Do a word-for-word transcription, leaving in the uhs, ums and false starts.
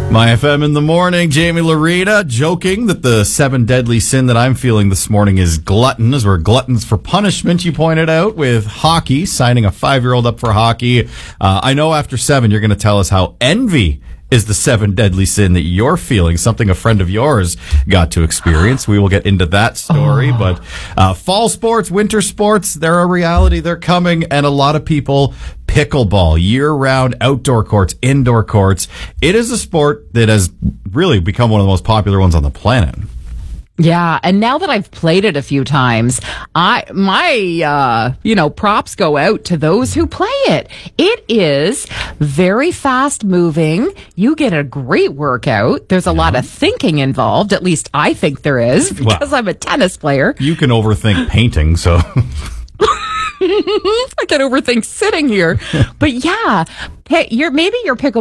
My F M in the morning, Jamie Larita joking that the seven deadly sin that I'm feeling this morning is glutton, as we're gluttons for punishment, you pointed out, with hockey, signing a five-year-old up for hockey. Uh, I know after seven you're going to tell us how envy is the seven deadly sin that you're feeling, something a friend of yours got to experience. We will get into that story, oh. but uh, fall sports, winter sports, they're a reality, they're coming, and a lot of people pickleball, year-round outdoor courts, indoor courts. It is a sport that has really become one of the most popular ones on the planet. Yeah, and now that I've played it a few times, I my uh you know props go out to those who play it. It is very fast moving. You get a great workout. There's a yeah. lot of thinking involved. At least I think there is, because well, I'm a tennis player. You can overthink painting, so I can overthink sitting here. But yeah, you're maybe your pickle